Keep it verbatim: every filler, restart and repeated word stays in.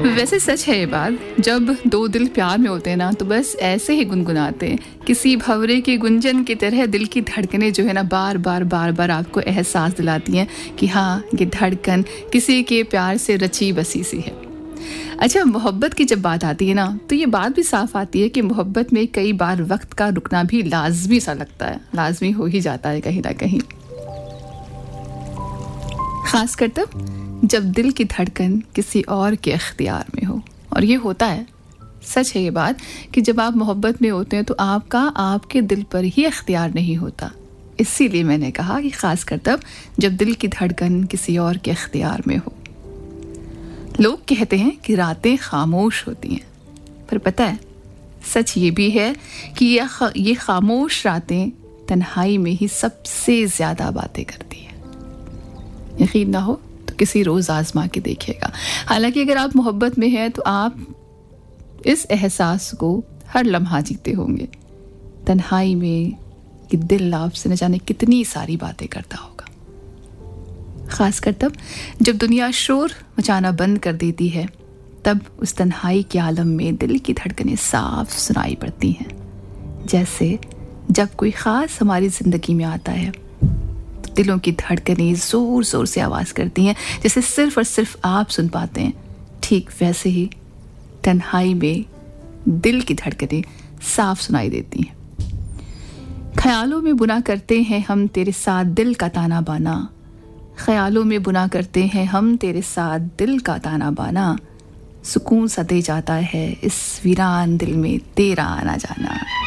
वैसे सच है ये बात, जब दो दिल प्यार में होते हैं ना तो बस ऐसे ही गुनगुनाते हैं, किसी भंवरे की गुंजन की तरह दिल की धड़कनें जो है ना बार बार बार बार आपको एहसास दिलाती हैं कि हाँ, ये धड़कन किसी के प्यार से रची बसी सी है। अच्छा, मोहब्बत की जब बात आती है ना तो ये बात भी साफ आती है कि मोहब्बत में कई बार वक्त का रुकना भी लाजमी सा लगता है, लाजमी हो ही जाता है कहीं ना कहीं, खासकर तब जब दिल की धड़कन किसी और के इख्तियार में हो। और ये होता है, सच है ये बात कि जब आप मोहब्बत में होते हैं तो आपका आपके दिल पर ही इख्तियार नहीं होता। इसीलिए मैंने कहा कि खासकर तब जब दिल की धड़कन किसी और के इख्तियार में हो। लोग कहते हैं कि रातें खामोश होती हैं, पर पता है सच ये भी है कि ये ख, ये खामोश रातें तन्हाई में ही सबसे ज़्यादा बातें करती हैं। यकीन ना हो तो किसी रोज़ आजमा के देखिएगा। हालांकि अगर आप मोहब्बत में हैं तो आप इस एहसास को हर लम्हा जीते होंगे, तन्हाई में कि दिल आपसे न जाने कितनी सारी बातें करता होगा, खासकर तब जब दुनिया शोर मचाना बंद कर देती है। तब उस तन्हाई के आलम में दिल की धड़कनें साफ सुनाई पड़ती हैं। जैसे जब कोई ख़ास हमारी ज़िंदगी में आता है तो दिलों की धड़कनें ज़ोर ज़ोर से आवाज़ करती हैं, जैसे सिर्फ और सिर्फ आप सुन पाते हैं। ठीक वैसे ही तन्हाई में दिल की धड़कनें साफ सुनाई देती हैं। ख्यालों में बुना करते हैं हम तेरे साथ दिल का ताना बाना, ख्यालों में बुना करते हैं हम तेरे साथ दिल का ताना बाना, सुकून सा दे जाता है इस वीरान दिल में तेरा आना जाना।